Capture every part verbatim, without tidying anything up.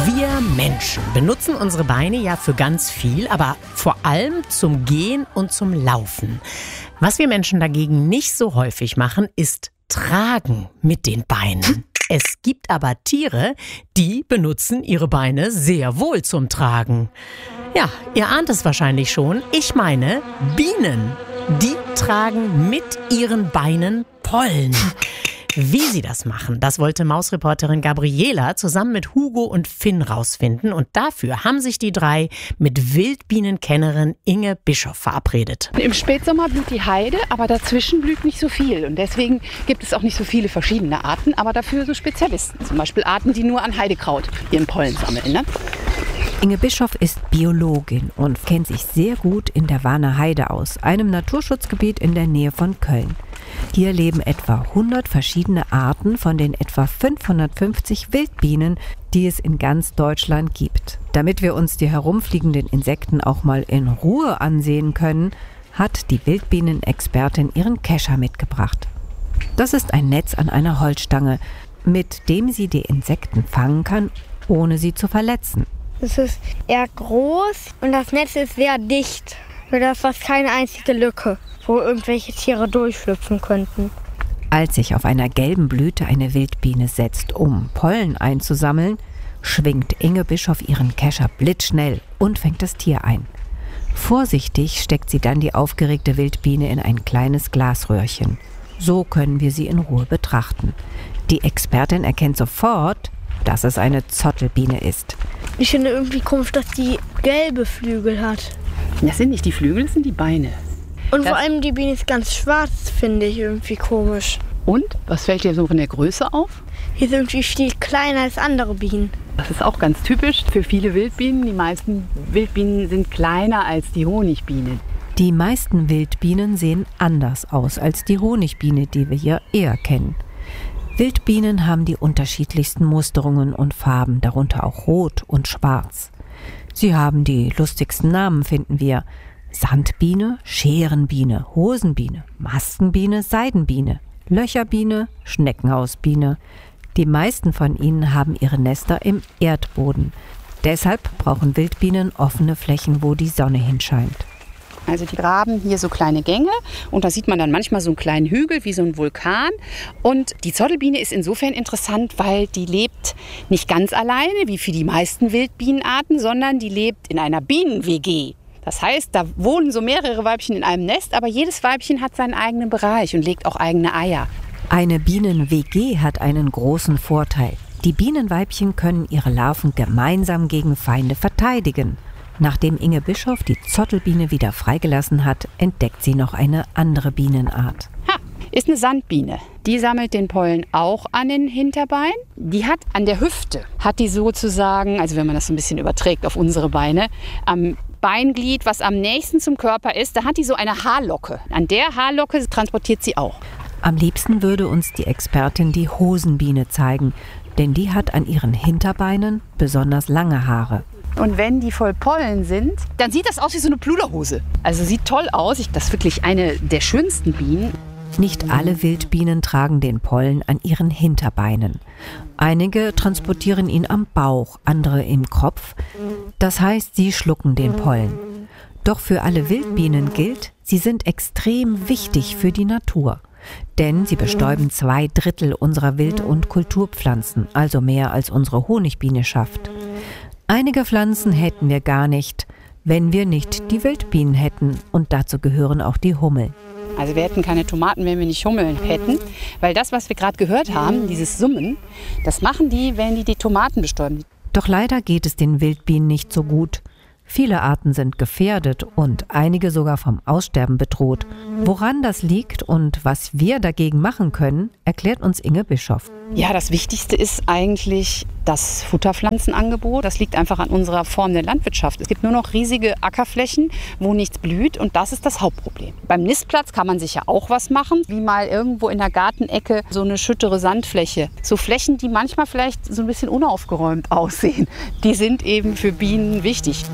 Wir Menschen benutzen unsere Beine ja für ganz viel, aber vor allem zum Gehen und zum Laufen. Was wir Menschen dagegen nicht so häufig machen, ist tragen mit den Beinen. Es gibt aber Tiere, die benutzen ihre Beine sehr wohl zum Tragen. Ja, ihr ahnt es wahrscheinlich schon. Ich meine Bienen. Die tragen mit ihren Beinen Pollen. Wie sie das machen, das wollte Mausreporterin Gabriela zusammen mit Hugo und Finn rausfinden. Und dafür haben sich die drei mit Wildbienenkennerin Inge Bischoff verabredet. Im Spätsommer blüht die Heide, aber dazwischen blüht nicht so viel. Und deswegen gibt es auch nicht so viele verschiedene Arten, aber dafür so Spezialisten. Zum Beispiel Arten, die nur an Heidekraut ihren Pollen sammeln. Ne? Inge Bischoff ist Biologin und kennt sich sehr gut in der Warner Heide aus, einem Naturschutzgebiet in der Nähe von Köln. Hier leben etwa hundert verschiedene Arten von den etwa fünfhundertfünfzig Wildbienen, die es in ganz Deutschland gibt. Damit wir uns die herumfliegenden Insekten auch mal in Ruhe ansehen können, hat die Wildbienenexpertin ihren Kescher mitgebracht. Das ist ein Netz an einer Holzstange, mit dem sie die Insekten fangen kann, ohne sie zu verletzen. Es ist eher groß und das Netz ist sehr dicht. Für das fast keine einzige Lücke, wo irgendwelche Tiere durchschlüpfen könnten. Als sich auf einer gelben Blüte eine Wildbiene setzt, um Pollen einzusammeln, schwingt Inge Bischoff ihren Kescher blitzschnell und fängt das Tier ein. Vorsichtig steckt sie dann die aufgeregte Wildbiene in ein kleines Glasröhrchen. So können wir sie in Ruhe betrachten. Die Expertin erkennt sofort, dass es eine Zottelbiene ist. Ich finde irgendwie komisch, dass die gelbe Flügel hat. Das sind nicht die Flügel, das sind die Beine. Und das vor allem die Biene ist ganz schwarz, finde ich irgendwie komisch. Und? Was fällt dir so von der Größe auf? Die ist irgendwie viel kleiner als andere Bienen. Das ist auch ganz typisch für viele Wildbienen. Die meisten Wildbienen sind kleiner als die Honigbiene. Die meisten Wildbienen sehen anders aus als die Honigbiene, die wir hier eher kennen. Wildbienen haben die unterschiedlichsten Musterungen und Farben, darunter auch Rot und Schwarz. Sie haben die lustigsten Namen, finden wir. Sandbiene, Scherenbiene, Hosenbiene, Maskenbiene, Seidenbiene, Löcherbiene, Schneckenhausbiene. Die meisten von ihnen haben ihre Nester im Erdboden. Deshalb brauchen Wildbienen offene Flächen, wo die Sonne hinscheint. Also die graben hier so kleine Gänge und da sieht man dann manchmal so einen kleinen Hügel wie so ein Vulkan. Und die Zottelbiene ist insofern interessant, weil die lebt nicht ganz alleine wie für die meisten Wildbienenarten, sondern die lebt in einer Bienen-W G. Das heißt, da wohnen so mehrere Weibchen in einem Nest, aber jedes Weibchen hat seinen eigenen Bereich und legt auch eigene Eier. Eine Bienen-W G hat einen großen Vorteil. Die Bienenweibchen können ihre Larven gemeinsam gegen Feinde verteidigen. Nachdem Inge Bischoff die Zottelbiene wieder freigelassen hat, entdeckt sie noch eine andere Bienenart. Ha, ist eine Sandbiene. Die sammelt den Pollen auch an den Hinterbeinen. Die hat an der Hüfte, hat die sozusagen, also wenn man das so ein bisschen überträgt auf unsere Beine, am Beinglied, was am nächsten zum Körper ist, da hat die so eine Haarlocke. An der Haarlocke transportiert sie auch. Am liebsten würde uns die Expertin die Hosenbiene zeigen, denn die hat an ihren Hinterbeinen besonders lange Haare. Und wenn die voll Pollen sind, dann sieht das aus wie so eine Pluderhose. Also sieht toll aus. Das ist wirklich eine der schönsten Bienen. Nicht alle Wildbienen tragen den Pollen an ihren Hinterbeinen. Einige transportieren ihn am Bauch, andere im Kopf. Das heißt, sie schlucken den Pollen. Doch für alle Wildbienen gilt, sie sind extrem wichtig für die Natur. Denn sie bestäuben zwei Drittel unserer Wild- und Kulturpflanzen, also mehr als unsere Honigbiene schafft. Einige Pflanzen hätten wir gar nicht, wenn wir nicht die Wildbienen hätten. Und dazu gehören auch die Hummeln. Also wir hätten keine Tomaten, wenn wir nicht Hummeln hätten. Weil das, was wir gerade gehört haben, dieses Summen, das machen die, wenn die die Tomaten bestäuben. Doch leider geht es den Wildbienen nicht so gut. Viele Arten sind gefährdet und einige sogar vom Aussterben bedroht. Woran das liegt und was wir dagegen machen können, erklärt uns Inge Bischoff. Ja, das Wichtigste ist eigentlich das Futterpflanzenangebot. Das liegt einfach an unserer Form der Landwirtschaft. Es gibt nur noch riesige Ackerflächen, wo nichts blüht und das ist das Hauptproblem. Beim Nistplatz kann man sicher auch was machen, wie mal irgendwo in der Gartenecke so eine schüttere Sandfläche. So Flächen, die manchmal vielleicht so ein bisschen unaufgeräumt aussehen, die sind eben für Bienen wichtig.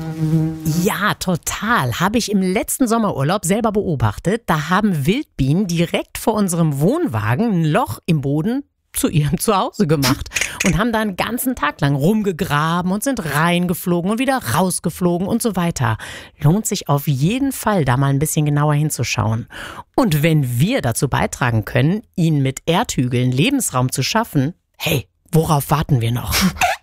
Ja, total. Habe ich im letzten Sommerurlaub selber beobachtet. Da haben Wildbienen direkt vor unserem Wohnwagen ein Loch im Boden zu ihrem Zuhause gemacht und haben da einen ganzen Tag lang rumgegraben und sind reingeflogen und wieder rausgeflogen und so weiter. Lohnt sich auf jeden Fall, da mal ein bisschen genauer hinzuschauen. Und wenn wir dazu beitragen können, ihnen mit Erdhügeln Lebensraum zu schaffen, hey, worauf warten wir noch?